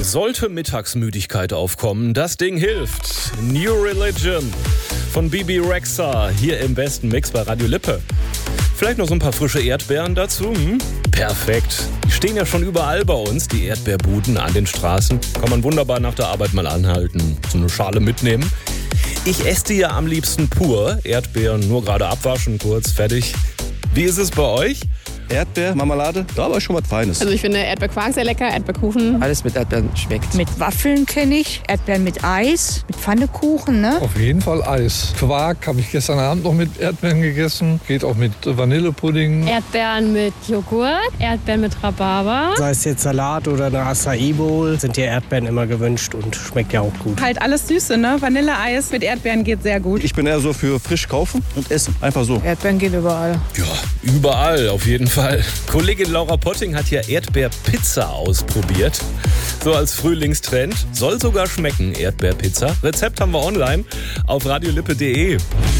Sollte Mittagsmüdigkeit aufkommen, das Ding hilft. New Religion von Bebe Rexha hier im besten Mix bei Radio Lippe. Vielleicht noch so ein paar frische Erdbeeren dazu. Perfekt. Die stehen ja schon überall bei uns, die Erdbeerbuden an den Straßen. Kann man wunderbar nach der Arbeit mal anhalten, so eine Schale mitnehmen. Ich esse die ja am liebsten pur. Erdbeeren nur gerade abwaschen, kurz, fertig. Wie ist es bei euch? Erdbeer, Marmelade, da war schon was Feines. Also ich finde Erdbeerquark sehr lecker, Erdbeerkuchen. Alles mit Erdbeeren schmeckt. Mit Waffeln kenne ich, Erdbeeren mit Eis, mit Pfannekuchen, ne? Auf jeden Fall Eis. Quark habe ich gestern Abend noch mit Erdbeeren gegessen. Geht auch mit Vanillepudding. Erdbeeren mit Joghurt, Erdbeeren mit Rhabarber. Sei es jetzt Salat oder eine Acai Bowl, sind hier Erdbeeren immer gewünscht und schmeckt ja auch gut. Halt alles Süße, ne? Vanilleeis mit Erdbeeren geht sehr gut. Ich bin eher so für frisch kaufen und essen. Einfach so. Erdbeeren gehen überall. Ja, überall auf jeden Fall. Kollegin Laura Potting hat ja Erdbeerpizza ausprobiert. So als Frühlingstrend. Soll sogar schmecken, Erdbeerpizza. Rezept haben wir online auf radiolippe.de.